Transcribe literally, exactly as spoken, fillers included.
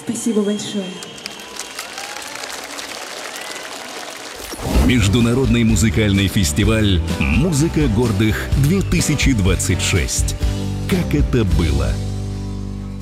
Спасибо большое. Международный музыкальный фестиваль «Музыка гордых-две тысячи двадцать шесть». Как это было?